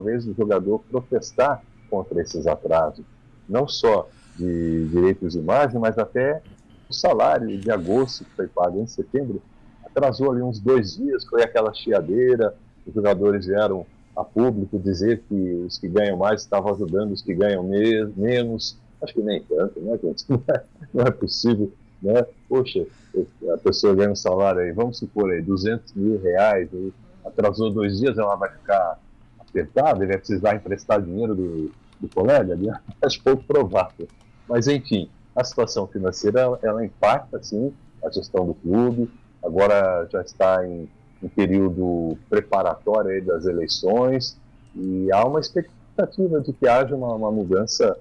vez o jogador protestar contra esses atrasos, não só de direitos de imagem, mas até o salário de agosto, que foi pago em setembro, atrasou ali uns 2 dias, foi aquela chiadeira, os jogadores vieram a público dizer que os que ganham mais estavam ajudando os que ganham menos. Acho que nem tanto, né, gente? Não é possível, né? Poxa, a pessoa ganha um salário aí, vamos supor aí, R$ 200.000, aí, atrasou 2 dias, ela vai ficar apertada, ele vai precisar emprestar dinheiro do colega, né? Acho pouco provável. Mas, enfim, a situação financeira, ela impacta, sim, a gestão do clube. Agora já está em período preparatório aí das eleições e há uma expectativa de que haja uma mudança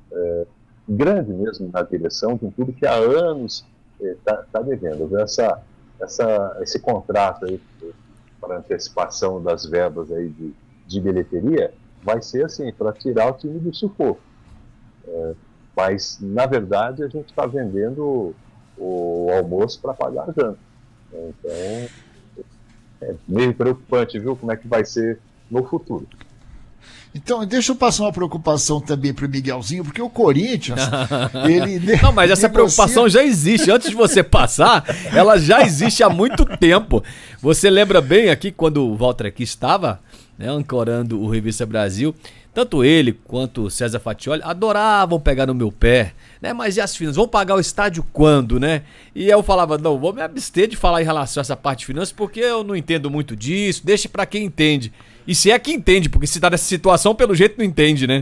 grande mesmo na direção de um clube que há anos está devendo. Esse contrato aí para antecipação das verbas aí de bilheteria vai ser assim, para tirar o time do sufoco. Mas, na verdade, a gente está vendendo o almoço para pagar a janta. Então, é meio preocupante, viu, como é que vai ser no futuro. Então, deixa eu passar uma preocupação também para o Miguelzinho, porque o Corinthians, ele... Não, mas essa preocupação já existe. Antes de você passar, ela já existe há muito tempo. Você lembra bem aqui, quando o Walter aqui estava, né, ancorando o Revista Brasil, tanto ele quanto o César Fatioli adoravam pegar no meu pé, né? Mas e as finanças? Vão pagar o estádio quando, né? E eu falava, não, vou me abster de falar em relação a essa parte de finanças, porque eu não entendo muito disso, deixa pra quem entende. E se é que entende, porque se tá nessa situação, pelo jeito não entende, né?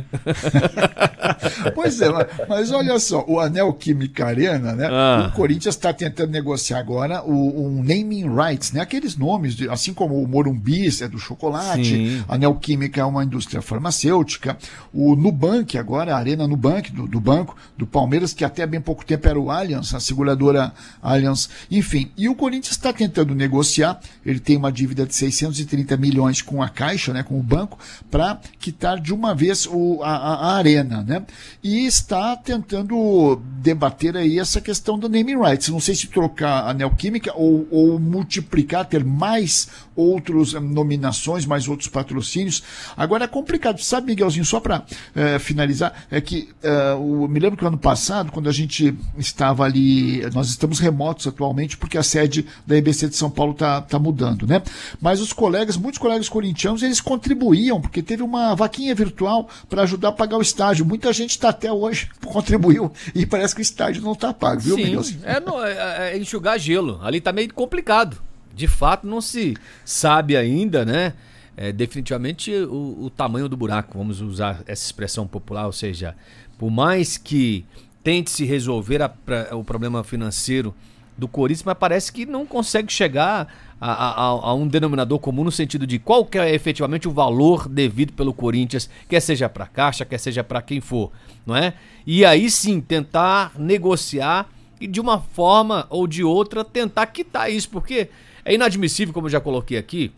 Pois é, mas olha só, o Anel Química Arena, né? O Corinthians está tentando negociar agora um naming rights, né? Aqueles nomes, assim como o Morumbi é do chocolate, sim. A Anel Química é uma indústria farmacêutica, o Nubank agora, a Arena Nubank, do banco, do Palmeiras, que até bem pouco tempo era o Allianz, a seguradora Allianz, enfim. E o Corinthians está tentando negociar, ele tem uma dívida de 630 milhões com a Caixa, né, com o banco, para quitar de uma vez a Arena, né? E está tentando debater aí essa questão do naming rights. Não sei se trocar a Neoquímica ou multiplicar, ter mais outras nominações, mais outros patrocínios. Agora é complicado, sabe, Miguelzinho, só para finalizar, é que me lembro que no ano passado, quando a gente estava ali, nós estamos remotos atualmente, porque a sede da EBC de São Paulo está mudando, né? Mas muitos colegas corintianos, eles contribuíam, porque teve uma vaquinha virtual para ajudar a pagar o estádio. Muita gente está até hoje, contribuiu, e parece que o estádio não está pago, viu, Miguelzinho? É enxugar gelo. Ali está meio complicado. De fato, não se sabe ainda, né? Definitivamente o tamanho do buraco, vamos usar essa expressão popular, ou seja, por mais que tente se resolver o problema financeiro do Corinthians, mas parece que não consegue chegar a um denominador comum no sentido de qual que é efetivamente o valor devido pelo Corinthians, quer seja para a Caixa, quer seja para quem for, não é? E aí sim tentar negociar e de uma forma ou de outra tentar quitar isso, porque é inadmissível, como eu já coloquei aqui,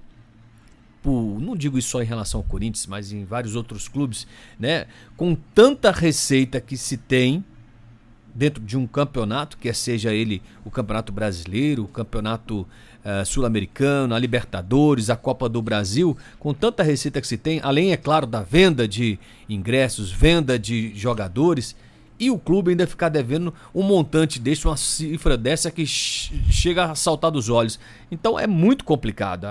não digo isso só em relação ao Corinthians, mas em vários outros clubes, né? Com tanta receita que se tem dentro de um campeonato, quer seja ele o Campeonato Brasileiro, o Campeonato Sul-Americano, a Libertadores, a Copa do Brasil, com tanta receita que se tem, além, é claro, da venda de ingressos, venda de jogadores, e o clube ainda ficar devendo um montante desse, uma cifra dessa que chega a saltar dos olhos. Então é muito complicado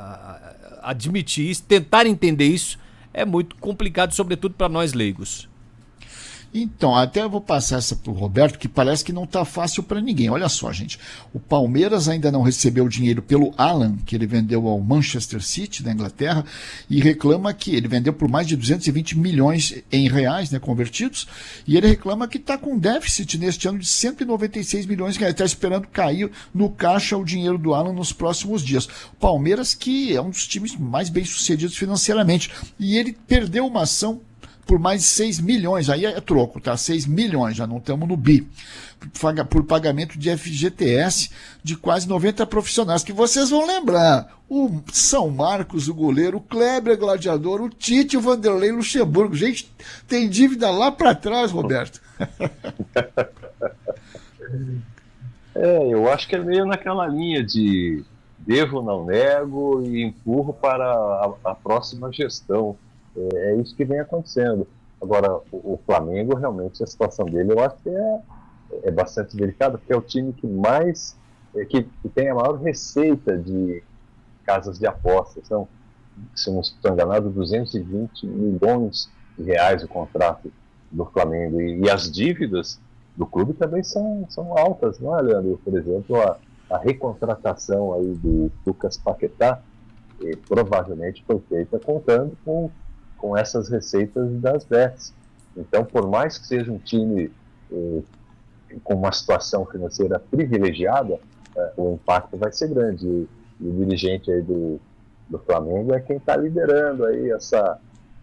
admitir isso, tentar entender isso é muito complicado, sobretudo para nós leigos. Então, até eu vou passar essa para o Roberto, que parece que não está fácil para ninguém. Olha só, gente, o Palmeiras ainda não recebeu dinheiro pelo Alan, que ele vendeu ao Manchester City, da Inglaterra, e reclama que ele vendeu por mais de 220 milhões em reais, né, convertidos, e ele reclama que está com déficit neste ano de 196 milhões de reais, está esperando cair no caixa o dinheiro do Alan nos próximos dias. O Palmeiras, que é um dos times mais bem-sucedidos financeiramente, e ele perdeu uma ação por mais de 6 milhões, aí é troco, tá? 6 milhões, já não estamos no bi, por pagamento de FGTS de quase 90 profissionais, que vocês vão lembrar, o São Marcos, o goleiro, o Kleber Gladiador, o Tite, o Vanderlei Luxemburgo, gente, tem dívida lá para trás, Roberto. Eu acho que é meio naquela linha de devo, não nego e empurro para a próxima gestão. É isso que vem acontecendo. Agora, o Flamengo, realmente, a situação dele, eu acho que é bastante delicada, porque é o time que mais, que tem a maior receita de casas de apostas. São, se não estou enganado, 220 milhões de reais o contrato do Flamengo. E as dívidas do clube também são altas, não é, Leandro? Por exemplo, a recontratação aí do Lucas Paquetá provavelmente foi feita contando com essas receitas das bets. Então, por mais que seja um time com uma situação financeira privilegiada, o impacto vai ser grande. E o dirigente aí do Flamengo é quem está liderando aí essa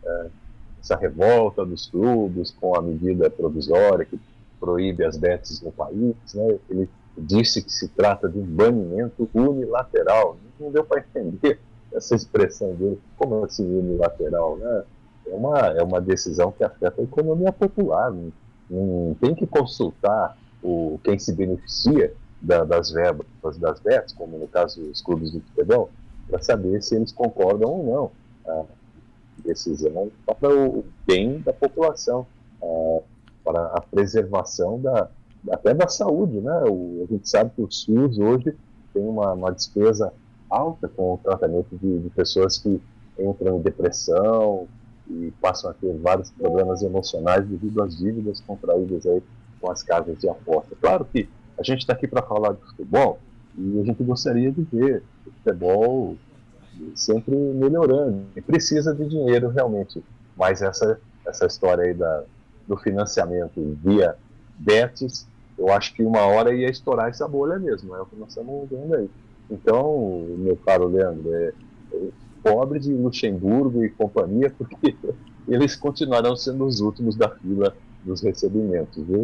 revolta dos clubes com a medida provisória que proíbe as bets no país, né? Ele disse que se trata de um banimento unilateral. Não deu para entender essa expressão dele, como assim unilateral, né? É uma decisão que afeta a economia popular. Não tem que consultar quem se beneficia das verbas das bets, como no caso dos clubes de futebol, para saber se eles concordam ou não. A decisão para o bem da população, para a preservação até da saúde, né? A gente sabe que o SUS hoje tem uma despesa alta com o tratamento de pessoas que entram em depressão e passam a ter vários problemas emocionais devido às dívidas contraídas aí com as casas de aposta. Claro que a gente está aqui para falar de futebol e a gente gostaria de ver o futebol sempre melhorando e precisa de dinheiro realmente, mas essa história aí do financiamento via bets, eu acho que uma hora ia estourar essa bolha mesmo, é o que nós estamos vendo aí. Então, meu caro Leandro, pobre de Luxemburgo e companhia, porque eles continuarão sendo os últimos da fila dos recebimentos, viu?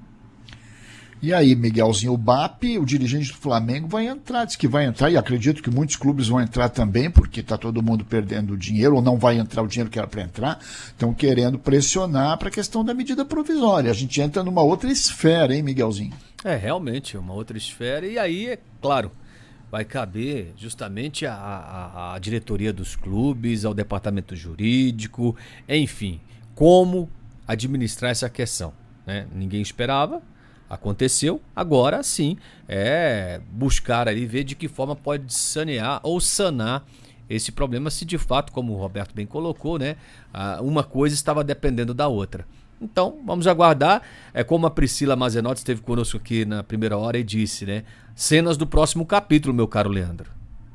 E aí, Miguelzinho, o BAP, o dirigente do Flamengo, vai entrar, diz que vai entrar, e acredito que muitos clubes vão entrar também, porque está todo mundo perdendo dinheiro, ou não vai entrar o dinheiro que era para entrar, estão querendo pressionar para a questão da medida provisória. A gente entra numa outra esfera, hein, Miguelzinho? Realmente, uma outra esfera, e aí, é claro, vai caber justamente a diretoria dos clubes, ao departamento jurídico, enfim, como administrar essa questão, né? Ninguém esperava. Aconteceu, agora sim buscar ali, ver de que forma pode sanear ou sanar esse problema, se de fato, como o Roberto bem colocou, né, uma coisa estava dependendo da outra. Então, vamos aguardar, como a Priscila Mazenotti esteve conosco aqui na primeira hora e disse, né, cenas do próximo capítulo, meu caro Leandro.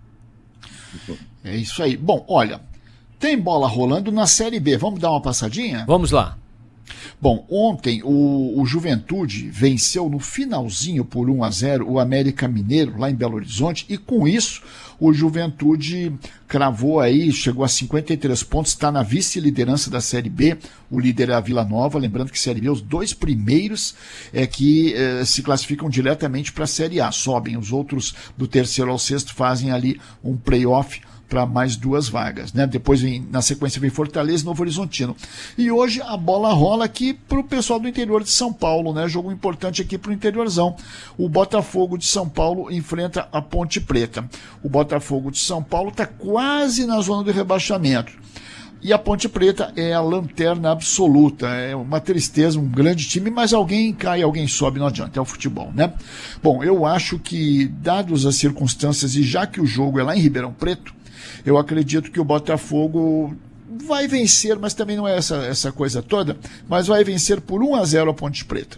É isso aí. Bom, olha, tem bola rolando na Série B, vamos dar uma passadinha? Vamos lá. Bom, ontem o Juventude venceu no finalzinho por 1-0 o América Mineiro, lá em Belo Horizonte, e com isso o Juventude cravou aí, chegou a 53 pontos, está na vice-liderança da Série B, o líder é a Vila Nova, lembrando que Série B, os dois primeiros que se classificam diretamente para a Série A, sobem, os outros do terceiro ao sexto fazem ali um play-off para mais 2 vagas, né? Depois na sequência vem Fortaleza e Novo Horizontino. E hoje a bola rola aqui para o pessoal do interior de São Paulo, né? Jogo importante aqui para o interiorzão. O Botafogo de São Paulo enfrenta a Ponte Preta. O Botafogo de São Paulo está quase na zona do rebaixamento. E a Ponte Preta é a lanterna absoluta, é uma tristeza, um grande time, mas alguém cai, alguém sobe, não adianta, é o futebol, né? Bom, eu acho que, dadas as circunstâncias, e já que o jogo é lá em Ribeirão Preto, eu acredito que o Botafogo vai vencer, mas também não é essa coisa toda, mas vai vencer por 1-0 a Ponte Preta.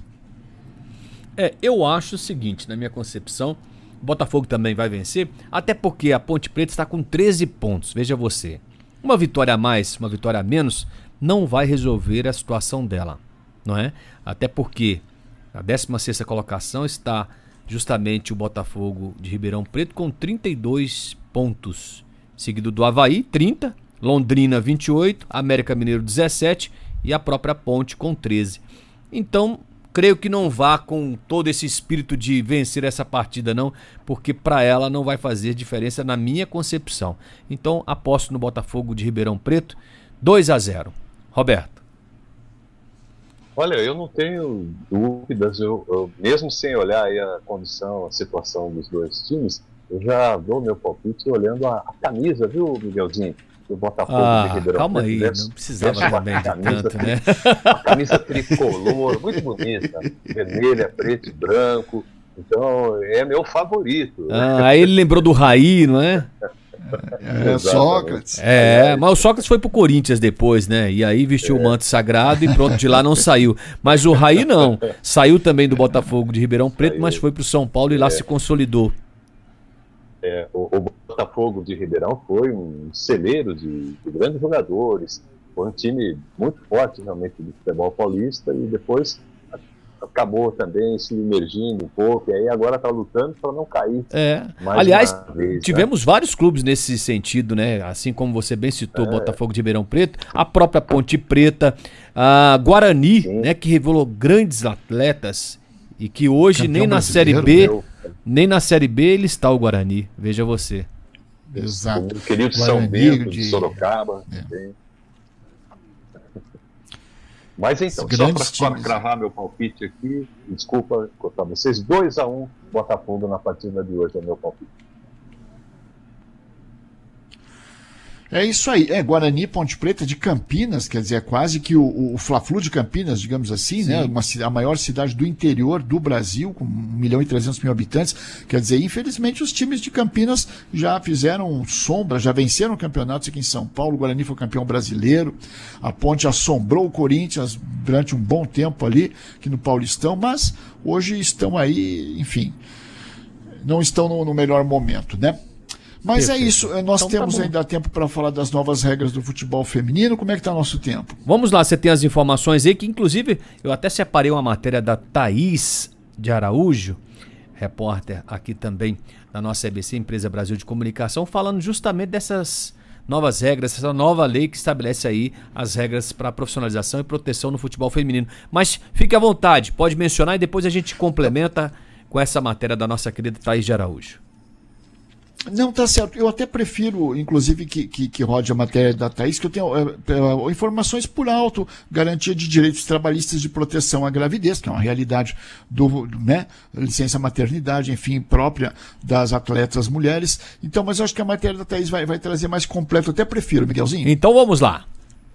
Eu acho o seguinte, na minha concepção, o Botafogo também vai vencer, até porque a Ponte Preta está com 13 pontos, veja você. Uma vitória a mais, uma vitória a menos, não vai resolver a situação dela, não é? Até porque na 16ª colocação está justamente o Botafogo de Ribeirão Preto com 32 pontos. Seguido do Avaí, 30, Londrina, 28, América Mineiro, 17 e a própria Ponte com 13. Então, creio que não vá com todo esse espírito de vencer essa partida não, porque para ela não vai fazer diferença na minha concepção. Então, aposto no Botafogo de Ribeirão Preto, 2-0. Roberto. Olha, eu não tenho dúvidas, eu mesmo sem olhar aí a condição, a situação dos dois times, eu já dou meu palpite olhando a camisa, viu, Miguelzinho? o Botafogo de Ribeirão calma Preto aí, não precisava também de tanto, né? A camisa tricolor, muito bonita, vermelha, preto e branco. Então, é meu favorito. Aí ele lembrou do Raí, não é? Sócrates. Mas o Sócrates foi pro Corinthians depois, né? E aí vestiu o manto sagrado e pronto, de lá não saiu. Mas o Raí não. Saiu também do Botafogo de Ribeirão Preto, mas foi pro São Paulo e lá se consolidou. O Botafogo de Ribeirão foi um celeiro de grandes jogadores. Foi um time muito forte, realmente, do futebol paulista. E depois acabou também se emergindo um pouco, e aí agora está lutando para não cair. Aliás, tivemos vários clubes nesse sentido, né? Assim como você bem citou, Botafogo de Ribeirão Preto, a própria Ponte Preta, a Guarani, né? Que revelou grandes atletas e que hoje Campeão nem na Série B ele está o Guarani, veja você. Exato. O querido São Bento de Sorocaba também. Mas então, só para cravar meu palpite aqui, desculpa cortar vocês, 2-1 Botafogo na partida de hoje, é meu palpite. É isso aí, Guarani, Ponte Preta de Campinas, quer dizer, é quase que o Fla-Flu de Campinas, digamos assim, né? A maior cidade do interior do Brasil, com 1.300.000 habitantes, quer dizer, infelizmente os times de Campinas já fizeram sombra, já venceram campeonatos aqui em São Paulo, o Guarani foi campeão brasileiro, a Ponte assombrou o Corinthians durante um bom tempo ali, aqui no Paulistão, mas hoje estão aí, enfim, não estão no melhor momento, né? Mas perfeito. É isso, nós então, temos ainda tempo para falar das novas regras do futebol feminino. Como é que está o nosso tempo? Vamos lá, você tem as informações aí, que inclusive eu até separei uma matéria da Thaís de Araújo, repórter aqui também da nossa EBC, Empresa Brasil de Comunicação, falando justamente dessas novas regras, essa nova lei que estabelece aí as regras para profissionalização e proteção no futebol feminino. Mas fique à vontade, pode mencionar e depois a gente complementa com essa matéria da nossa querida Thaís de Araújo. Não, tá certo. Eu até prefiro, inclusive, que rode a matéria da Thaís, que eu tenho informações por alto, garantia de direitos trabalhistas de proteção à gravidez, que é uma realidade né, licença maternidade, enfim, própria das atletas mulheres. Então, mas eu acho que a matéria da Thaís vai trazer mais completo. Eu até prefiro, Miguelzinho. Então vamos lá.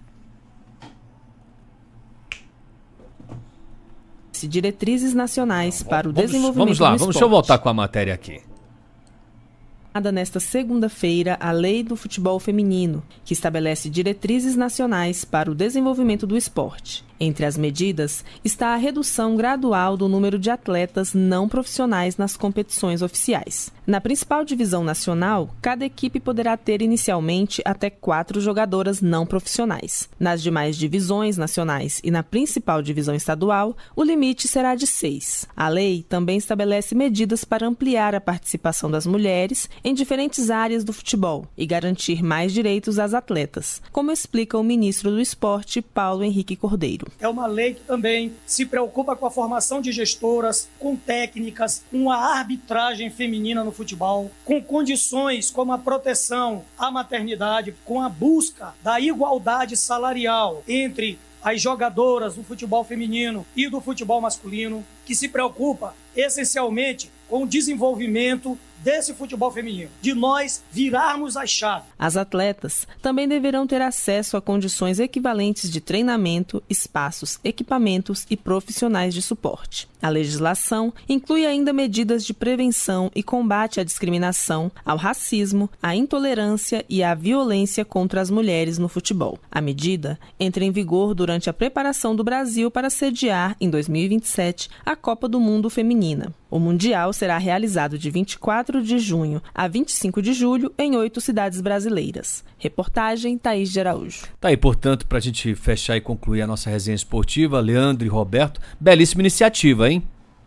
Diretrizes nacionais para o desenvolvimento do esporte. Deixa eu voltar com a matéria aqui. Nesta segunda-feira, a Lei do Futebol Feminino, que estabelece diretrizes nacionais para o desenvolvimento do esporte. Entre as medidas está a redução gradual do número de atletas não profissionais nas competições oficiais. Na principal divisão nacional, cada equipe poderá ter inicialmente até 4 jogadoras não profissionais. Nas demais divisões nacionais e na principal divisão estadual, o limite será de 6. A lei também estabelece medidas para ampliar a participação das mulheres em diferentes áreas do futebol e garantir mais direitos às atletas, como explica o ministro do Esporte, Paulo Henrique Cordeiro. É uma lei que também se preocupa com a formação de gestoras, com técnicas, com a arbitragem feminina no futebol, com condições como a proteção à maternidade, com a busca da igualdade salarial entre as jogadoras do futebol feminino e do futebol masculino, que se preocupa essencialmente com o desenvolvimento desse futebol feminino, de nós virarmos a chave. As atletas também deverão ter acesso a condições equivalentes de treinamento, espaços, equipamentos e profissionais de suporte. A legislação inclui ainda medidas de prevenção e combate à discriminação, ao racismo, à intolerância e à violência contra as mulheres no futebol. A medida entra em vigor durante a preparação do Brasil para sediar, em 2027, a Copa do Mundo Feminina. O Mundial será realizado de 24 de junho a 25 de julho em 8 cidades brasileiras. Reportagem Thaís de Araújo. Tá aí, portanto, para a gente fechar e concluir a nossa resenha esportiva, Leandro e Roberto, belíssima iniciativa, hein?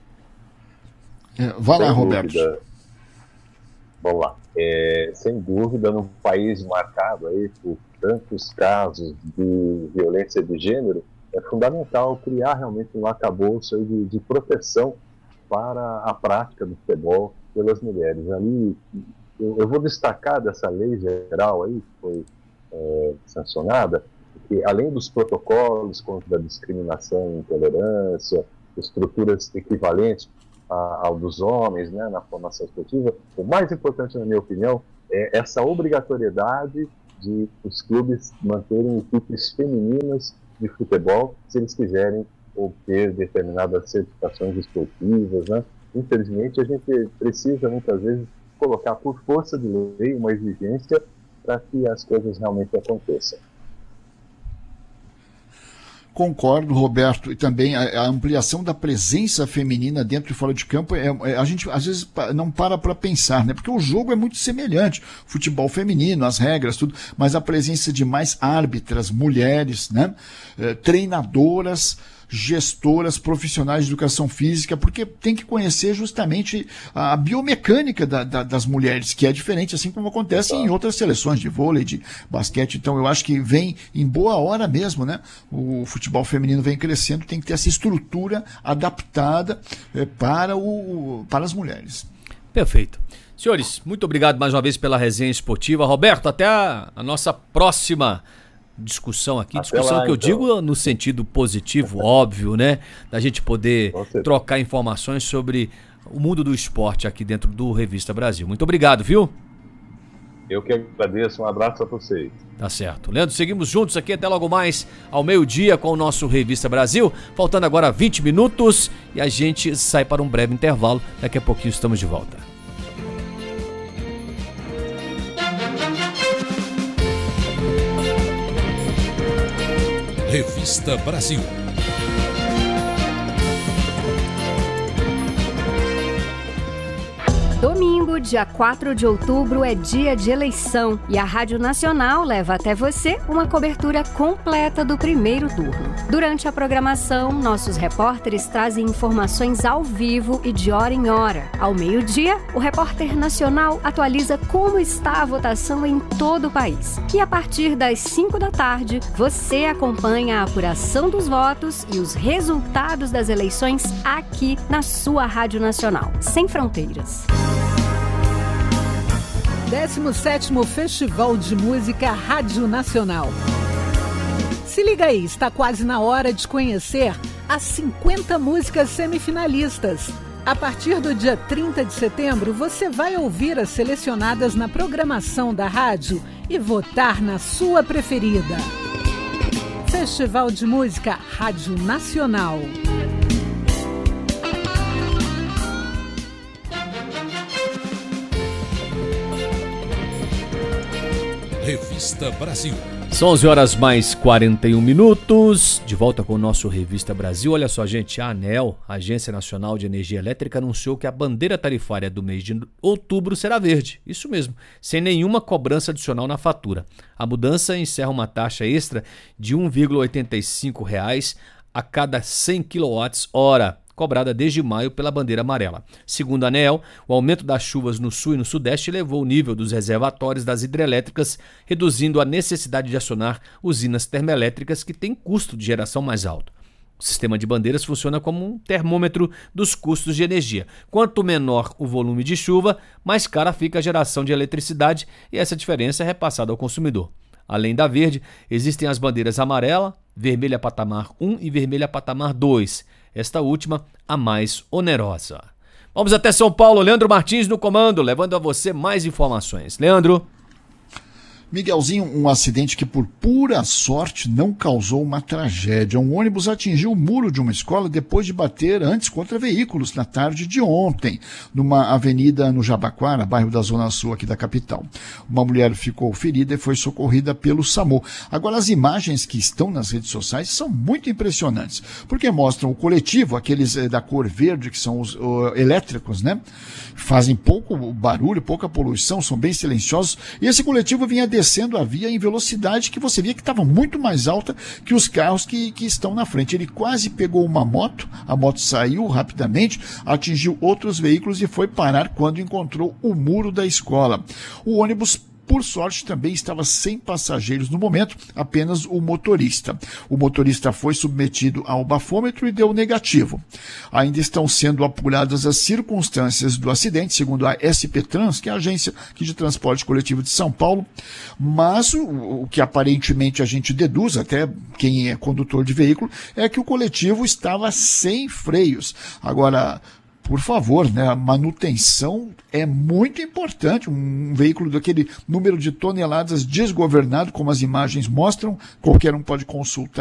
Vai lá, Roberto. Vamos lá. Sem dúvida, num país marcado aí por tantos casos de violência de gênero, é fundamental criar realmente um arcabouço aí de proteção para a prática do futebol pelas mulheres. Ali, eu vou destacar dessa lei geral aí, que foi sancionada, que além dos protocolos contra a discriminação e intolerância, estruturas equivalentes ao dos homens, né, na formação esportiva, o mais importante, na minha opinião, é essa obrigatoriedade de os clubes manterem equipes femininas de futebol, se eles quiserem obter determinadas certificações esportivas, né? Infelizmente, a gente precisa, muitas vezes, colocar por força de lei uma exigência para que as coisas realmente aconteçam. Concordo, Roberto, e também a ampliação da presença feminina dentro e fora de campo, a gente às vezes não para pensar, né? Porque o jogo é muito semelhante, futebol feminino, as regras, tudo, mas a presença de mais árbitras, mulheres, né? Treinadoras, gestoras, profissionais de educação física, porque tem que conhecer justamente a biomecânica das mulheres, que é diferente, assim como acontece em outras seleções de vôlei, de basquete. Então eu acho que vem em boa hora mesmo, né? O futebol feminino vem crescendo, tem que ter essa estrutura adaptada para as mulheres. Perfeito. Senhores, muito obrigado mais uma vez pela resenha esportiva. Roberto, até a nossa próxima discussão aqui, discussão lá, que eu digo no sentido positivo, óbvio, né? Da gente poder trocar informações sobre o mundo do esporte aqui dentro do Revista Brasil. Muito obrigado, viu? Eu que agradeço, um abraço a vocês. Tá certo. Leandro, seguimos juntos aqui até logo mais ao meio-dia com o nosso Revista Brasil. Faltando agora 20 minutos e a gente sai para um breve intervalo. Daqui a pouquinho estamos de volta. Revista Brasil. Domingo, dia 4 de outubro, é dia de eleição e a Rádio Nacional leva até você uma cobertura completa do primeiro turno. Durante a programação, nossos repórteres trazem informações ao vivo e de hora em hora. Ao meio-dia, o repórter nacional atualiza como está a votação em todo o país. E a partir das 5 da tarde, você acompanha a apuração dos votos e os resultados das eleições aqui na sua Rádio Nacional, sem fronteiras. 17º Festival de Música Rádio Nacional. Se liga aí, está quase na hora de conhecer as 50 músicas semifinalistas. A partir do dia 30 de setembro, você vai ouvir as selecionadas na programação da rádio e votar na sua preferida. Festival de Música Rádio Nacional. Revista Brasil. São 11 horas mais 41 minutos, de volta com o nosso Revista Brasil. Olha só, gente, a ANEEL, Agência Nacional de Energia Elétrica, anunciou que a bandeira tarifária do mês de outubro será verde. Isso mesmo, sem nenhuma cobrança adicional na fatura. A mudança encerra uma taxa extra de R$ 1,85 a cada 100 kWh, cobrada desde maio pela bandeira amarela. Segundo a ANEEL, o aumento das chuvas no sul e no sudeste elevou o nível dos reservatórios das hidrelétricas, reduzindo a necessidade de acionar usinas termoelétricas que têm custo de geração mais alto. O sistema de bandeiras funciona como um termômetro dos custos de energia. Quanto menor o volume de chuva, mais cara fica a geração de eletricidade e essa diferença é repassada ao consumidor. Além da verde, existem as bandeiras amarela, vermelha patamar 1 e vermelha patamar 2. Esta última, a mais onerosa. Vamos até São Paulo, Leandro Martins no comando, levando a você mais informações. Leandro. Miguelzinho, um acidente que por pura sorte não causou uma tragédia. Um ônibus atingiu o muro de uma escola depois de bater antes contra veículos na tarde de ontem, numa avenida no Jabaquara, bairro da Zona Sul aqui da capital. Uma mulher ficou ferida e foi socorrida pelo SAMU. Agora, as imagens que estão nas redes sociais são muito impressionantes, porque mostram o coletivo, aqueles da cor verde, que são os elétricos, né? Fazem pouco barulho, pouca poluição, são bem silenciosos, e esse coletivo vinha descendo a via em velocidade que você via que estava muito mais alta que os carros que estão na frente. Ele quase pegou uma moto, a moto saiu rapidamente, atingiu outros veículos e foi parar quando encontrou o muro da escola. O ônibus, por sorte, também estava sem passageiros no momento, apenas o motorista. O motorista foi submetido ao bafômetro e deu negativo. Ainda estão sendo apuradas as circunstâncias do acidente, segundo a SP Trans, que é a agência de transporte coletivo de São Paulo, mas o que aparentemente a gente deduz, até quem é condutor de veículo, é que o coletivo estava sem freios. Agora, por favor, né? A manutenção é muito importante. Um veículo daquele número de toneladas desgovernado, como as imagens mostram, qualquer um pode consultar